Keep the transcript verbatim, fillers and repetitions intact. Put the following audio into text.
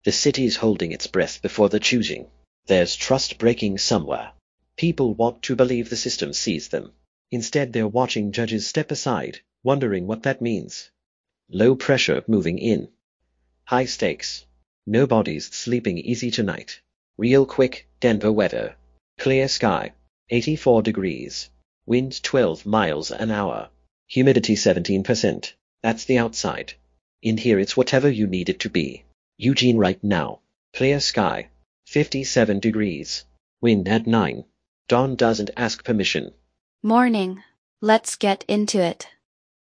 The city's holding its breath before the choosing. There's trust breaking somewhere. People want to believe the system sees them. Instead, they're watching judges step aside, wondering what that means. Low pressure moving in. High stakes. Nobody's sleeping easy tonight. Real quick Denver weather. Clear sky. eighty-four degrees. Wind twelve miles an hour. Humidity seventeen percent. That's the outside. In here it's whatever you need it to be. Eugene right now. Clear sky. fifty-seven degrees. Wind at nine. Dawn doesn't ask permission. Morning. Let's get into it.